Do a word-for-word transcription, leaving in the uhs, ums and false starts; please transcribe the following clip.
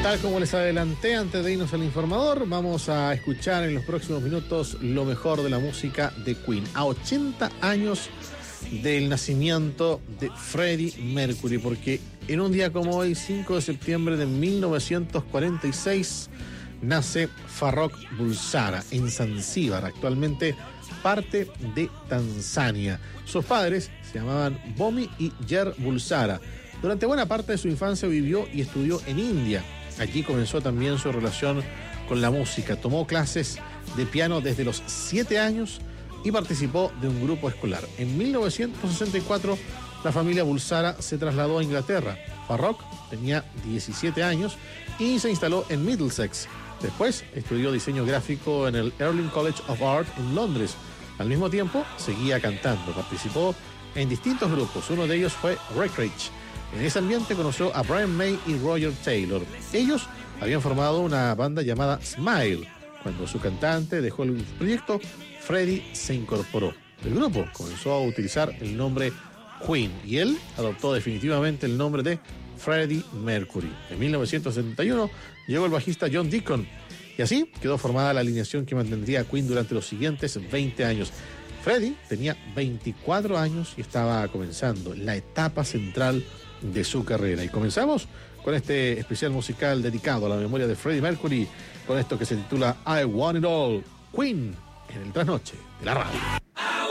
Tal como les adelanté antes de irnos al informador, vamos a escuchar en los próximos minutos lo mejor de la música de Queen. A ochenta años del nacimiento de Freddie Mercury, porque en un día como hoy, cinco de septiembre de mil novecientos cuarenta y seis, nace Farrokh Bulsara en Zanzíbar, actualmente parte de Tanzania. Sus padres se llamaban Bomi y Jer Bulsara. Durante buena parte de su infancia vivió y estudió en India. Allí comenzó también su relación con la música. Tomó clases de piano desde los siete años y participó de un grupo escolar. En mil novecientos sesenta y cuatro, la familia Bulsara se trasladó a Inglaterra. Farrokh tenía diecisiete años y se instaló en Middlesex. Después estudió diseño gráfico en el Earling College of Art en Londres. Al mismo tiempo, seguía cantando. Participó en distintos grupos. Uno de ellos fue Recreage. En ese ambiente conoció a Brian May y Roger Taylor. Ellos habían formado una banda llamada Smile. Cuando su cantante dejó el proyecto, Freddie se incorporó. El grupo comenzó a utilizar el nombre Queen y él adoptó definitivamente el nombre de Freddie Mercury. En mil novecientos setenta y uno llegó el bajista John Deacon y así quedó formada la alineación que mantendría a Queen durante los siguientes veinte años. Freddie tenía veinticuatro años y estaba comenzando la etapa central de su carrera. Y comenzamos con este especial musical dedicado a la memoria de Freddie Mercury, con esto que se titula I Want It All, Queen, en el trasnoche de la radio.